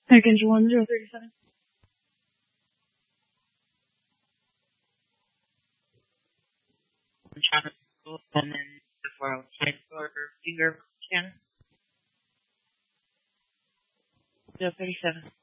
Package 1037. Channel and then the 405 or finger channel. 037.